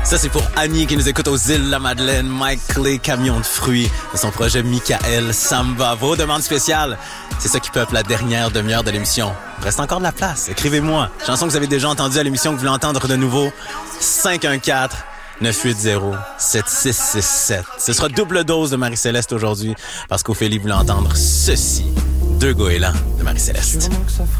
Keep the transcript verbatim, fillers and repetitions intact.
Ça, c'est pour Annie qui nous écoute aux îles de la Madeleine. Mike Clay, Camion de fruits, de son projet Michael Samba. Vos demandes spéciales, c'est ça qui peuple la dernière demi-heure de l'émission. Il reste encore de la place. Écrivez-moi. Chanson que vous avez déjà entendue à l'émission, que vous voulez entendre de nouveau. cinq un quatre, neuf huit zéro, sept six six sept. Ce sera double dose de Marie-Céleste aujourd'hui, parce qu'Ophélie voulait entendre ceci. Deux goélands de Marie-Céleste.